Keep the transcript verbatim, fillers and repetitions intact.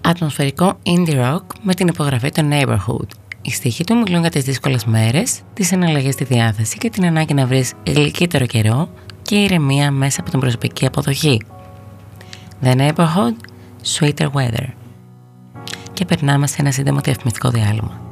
Ατμοσφαιρικό indie rock με την υπογραφή των Neighborhood. Οι στίχοι του μιλούν για τις δύσκολες μέρες, τις εναλλαγές στη διάθεση και την ανάγκη να βρεις γλυκύτερο καιρό και ηρεμία μέσα από την προσωπική αποδοχή. The Neighborhood, Sweeter Weather. Και περνάμε σε ένα σύντομο διαφημιστικό διάλειμμα.